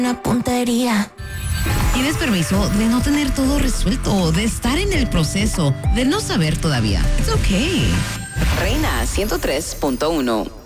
una puntería. Tienes permiso de no tener todo resuelto, de estar en el proceso, de no saber todavía. It's okay. Reina 103.1.